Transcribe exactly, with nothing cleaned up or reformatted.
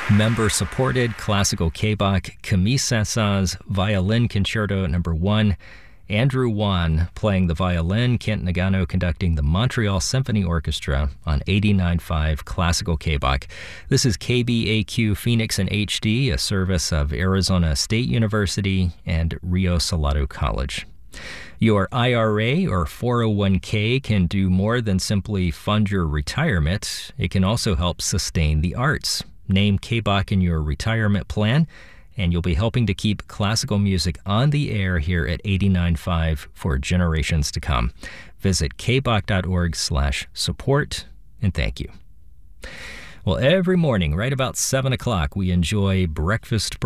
Member-supported classical K-Bach, Camille Saint-Saëns Violin Concerto Number One, Andrew Wan playing the violin, Kent Nagano conducting the Montreal Symphony Orchestra on eighty-nine point five Classical K-Bach. This is K B A Q Phoenix in H D, a service of Arizona State University and Rio Salado College. Your I R A or four oh one k can do more than simply fund your retirement. It can also help sustain the arts. Name K-Bach in your retirement plan, and you'll be helping to keep classical music on the air here at eighty-nine point five for generations to come. Visit kbach.org slash support, and thank you. Well, every morning, right about seven o'clock, we enjoy Breakfast